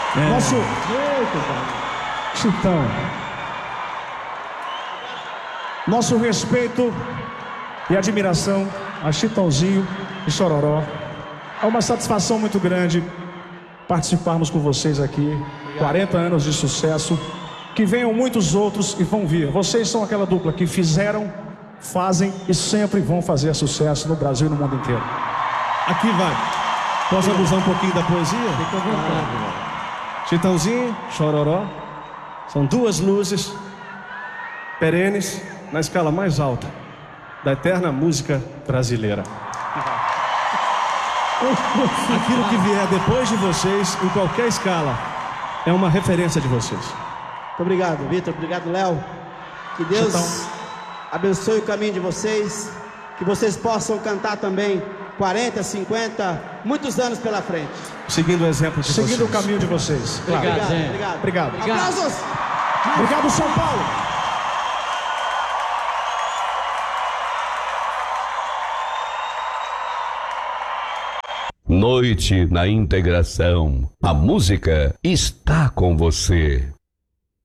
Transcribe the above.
Nosso Chitão. Nosso respeito e admiração a Chitãozinho e Chororó. É uma satisfação muito grande participarmos com vocês aqui. 40 anos de sucesso. Que venham muitos outros e vão vir. Vocês são aquela dupla que fizeram, fazem e sempre vão fazer sucesso no Brasil e no mundo inteiro. Aqui vai. Posso abusar um pouquinho da poesia? Fica à vontade. Chitãozinho, Chororó são duas luzes perenes na escala mais alta da eterna música brasileira. Aquilo que vier depois de vocês, em qualquer escala, é uma referência de vocês. Muito obrigado, Vitor. Obrigado, Léo. Que Deus abençoe o caminho de vocês. Que vocês possam cantar também 40, 50, muitos anos pela frente. Seguindo o exemplo de vocês. Seguindo o caminho de vocês. Obrigado, Obrigado, gente. obrigado. Obrigado. Aplausos! Obrigado, São Paulo. Noite na Integração. A música está com você.